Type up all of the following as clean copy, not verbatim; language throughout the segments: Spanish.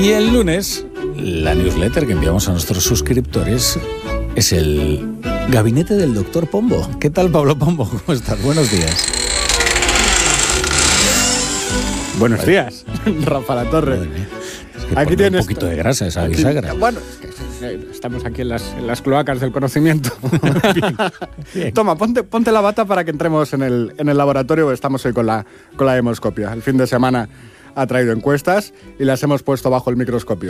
Y el lunes, la newsletter que enviamos a nuestros suscriptores es el Gabinete del Doctor Pombo. ¿Qué tal, Pablo Pombo? ¿Cómo estás? Buenos días. Buenos días, Rafa La Torre. Es que Aquí tienes un poquito de grasa esa bisagra. Bueno, estamos aquí en las cloacas del conocimiento. Bien. Toma, ponte la bata para que entremos en el laboratorio. Estamos hoy con la hemoscopia. El fin de semana ha traído encuestas y las hemos puesto bajo el microscopio.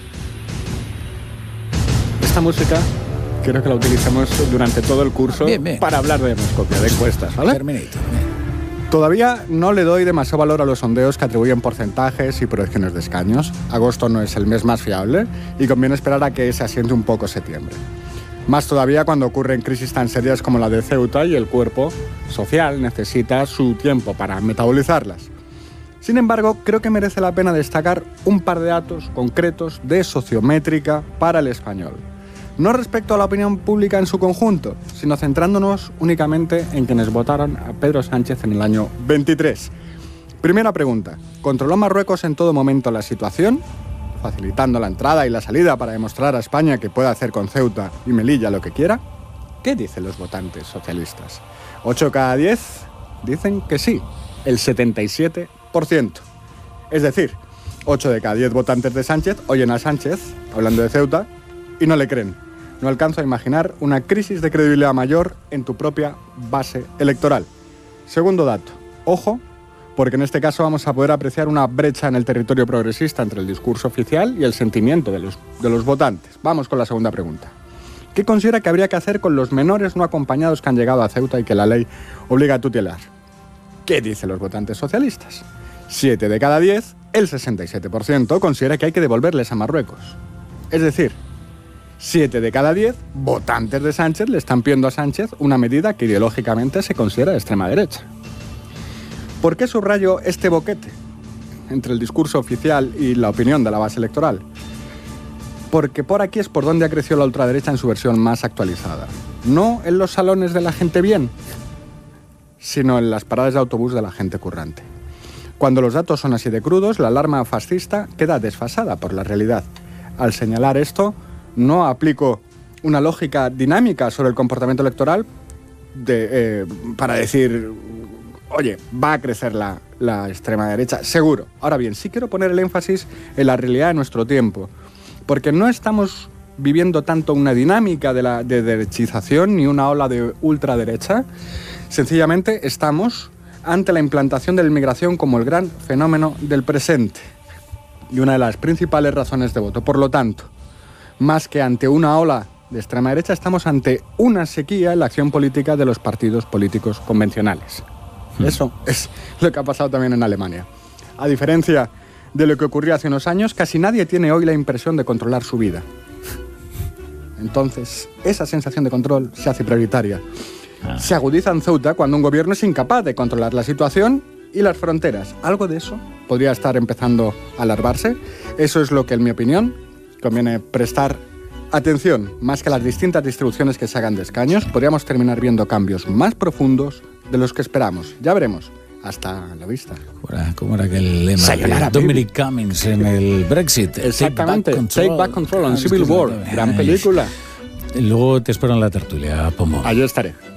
Esta música quiero que la utilicemos durante todo el curso Bien. para hablar de hemoscopia, de encuestas, ¿vale? Terminator. Todavía no le doy demasiado valor a los sondeos que atribuyen porcentajes y proyecciones de escaños. Agosto no es el mes más fiable y conviene esperar a que se asiente un poco septiembre. Más todavía cuando ocurren crisis tan serias como la de Ceuta y el cuerpo social necesita su tiempo para metabolizarlas. Sin embargo, creo que merece la pena destacar un par de datos concretos de sociométrica para el español. No respecto a la opinión pública en su conjunto, sino centrándonos únicamente en quienes votaron a Pedro Sánchez en el año 23. Primera pregunta, ¿controló Marruecos en todo momento la situación, facilitando la entrada y la salida para demostrar a España que puede hacer con Ceuta y Melilla lo que quiera? ¿Qué dicen los votantes socialistas? 8 cada 10 dicen que sí, el 77%. Es decir, 8 de cada 10 votantes de Sánchez oyen a Sánchez, hablando de Ceuta, y no le creen. No alcanzo a imaginar una crisis de credibilidad mayor en tu propia base electoral. Segundo dato, ojo, porque en este caso vamos a poder apreciar una brecha en el territorio progresista entre el discurso oficial y el sentimiento de los votantes. Vamos con la segunda pregunta. ¿Qué considera que habría que hacer con los menores no acompañados que han llegado a Ceuta y que la ley obliga a tutelar? ¿Qué dicen los votantes socialistas? 7 de cada 10, el 67%, considera que hay que devolverles a Marruecos. Es decir, 7 de cada 10 votantes de Sánchez le están pidiendo a Sánchez una medida que ideológicamente se considera de extrema derecha. ¿Por qué subrayo este boquete entre el discurso oficial y la opinión de la base electoral? Porque por aquí es por donde ha crecido la ultraderecha en su versión más actualizada. No en los salones de la gente bien, sino en las paradas de autobús de la gente currante. Cuando los datos son así de crudos, la alarma fascista queda desfasada por la realidad. Al señalar esto, no aplico una lógica dinámica sobre el comportamiento electoral para decir, oye, va a crecer la extrema derecha, seguro. Ahora bien, sí quiero poner el énfasis en la realidad de nuestro tiempo, porque no estamos viviendo tanto una dinámica de derechización ni una ola de ultraderecha. Sencillamente estamos ante la implantación de la inmigración como el gran fenómeno del presente y una de las principales razones de voto. Por lo tanto, más que ante una ola de extrema derecha, estamos ante una sequía en la acción política de los partidos políticos convencionales. Eso es lo que ha pasado también en Alemania. A diferencia de lo que ocurría hace unos años, casi nadie tiene hoy la impresión de controlar su vida. Entonces, esa sensación de control se hace prioritaria. Se agudiza en Ceuta cuando un gobierno es incapaz de controlar la situación y las fronteras. Algo de eso podría estar empezando a alarvarse. Eso es lo que, en mi opinión, conviene prestar atención. Más que las distintas distribuciones que se hagan de escaños, podríamos terminar viendo cambios más profundos de los que esperamos. Ya veremos. Hasta la vista. ¿Cómo era aquel lema de Dominic Cummings en el Brexit? Exactamente. Take Back Control en Civil War. Gran película. Luego te espero en la tertulia, Pombo. Allí estaré.